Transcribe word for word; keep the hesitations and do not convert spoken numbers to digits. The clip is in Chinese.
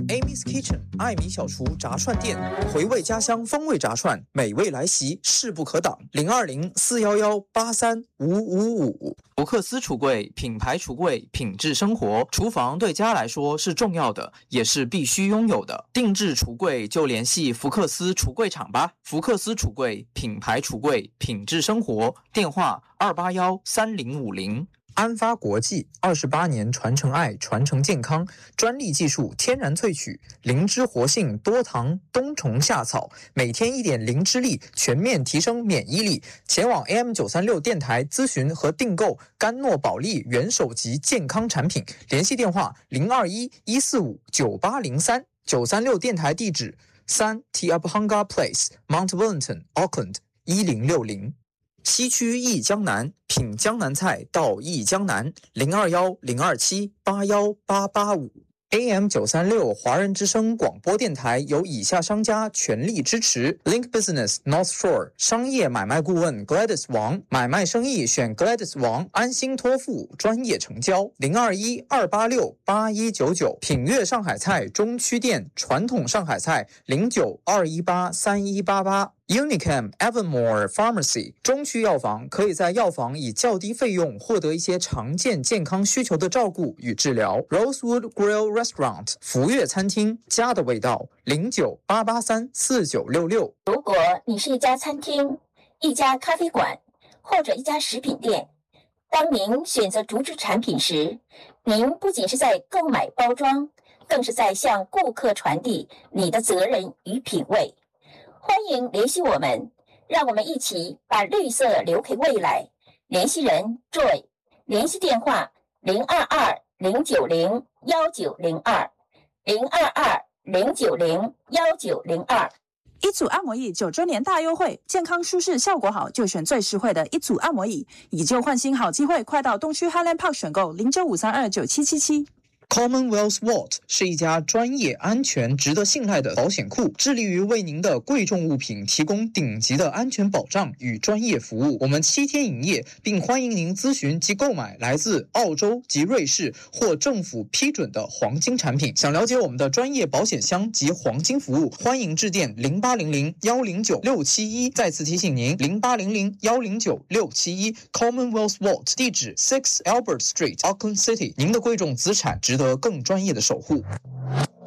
Amy's Kitchen 艾米小厨炸串店，回味家乡风味炸串，美味来袭，势不可挡。零二零四幺幺八三五五五。福克斯橱柜，品牌橱柜，品质生活。厨房对家来说是重要的，也是必须拥有的。定制橱柜就联系福克斯橱柜厂吧。福克斯橱柜，品牌橱柜，品质生活。电话二八幺三零五零。安发国际二十八年传承爱，传承健康，专利技术，天然萃取，灵芝活性，多糖，冬虫夏草，每天一点灵芝力，全面提升免疫力。前往 A M 九三六电台咨询和订购甘诺宝利元首级健康产品，联系电话零二一一四五九八零三。九三六电台地址三 Te Apahanga Place Mount Wellington Auckland 一零六零。西区忆江南，品江南菜到忆江南，零二幺零二七八幺八八五。A M 九三六华人之声广播电台由以下商家全力支持 ：Link Business North Shore 商业买卖顾问 Gladys 王，买卖生意选 Gladys 王，安心托付，专业成交。零二一二八六八一九九。品悦上海菜中区店传统上海菜零九二一八三一八八。Unicam Evermore Pharmacy 中区药房可以在药房以较低费用获得一些常见健康需求的照顾与治疗。Rosewood Grill Restaurant 福悦餐厅，家的味道，零九八八三四九六六。 如果你是一家餐厅、一家咖啡馆或者一家食品店，当您选择竹制产品时，您不仅是在购买包装，更是在向顾客传递你的责任与品味。欢迎联系我们，让我们一起把绿色留给未来。联系人 Joy， 联系电话零二二零九零幺九零二零二二零九零幺九零二。 一组按摩椅九周年大优惠，健康舒适效果好，就选最实惠的一组按摩椅。以旧换新好机会，快到东区 Highland Park 选购零九五三二九七七七。 Commonwealth Vault 是一家专业、安全、值得信赖的保险库，致力于为您的贵重物品提供顶级的安全保障与专业服务。我们七天营业，并欢迎您咨询及购买来自澳洲及瑞士或政府批准的黄金产品。想了解我们的专业保险箱及黄金服务，欢迎致电零八零零幺零九六七一。再次提醒您，零八零零幺零九六七一 Commonwealth Vault 地址 Six Albert Street Auckland City。您的贵重资产值得更专业的守护。